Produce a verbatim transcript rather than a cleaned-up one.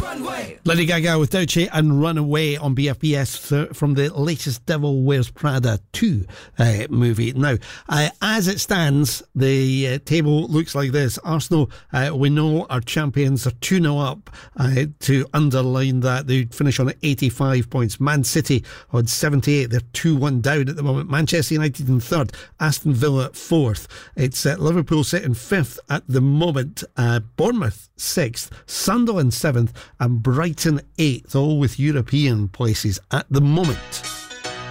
Lady Gaga with Douche and Runaway on B F B S from the latest Devil Wears Prada two uh, movie. Now, uh, as it stands, the uh, table looks like this. Arsenal, uh, we know, our champions are two nil up. Uh, to underline that, they finish on eighty-five points. Man City on seventy-eight. They're two one down at the moment. Manchester United in third. Aston Villa fourth. It's uh, Liverpool sitting fifth at the moment. Uh, Bournemouth sixth. Sunderland seventh. And Brighton eighth, all with European places at the moment.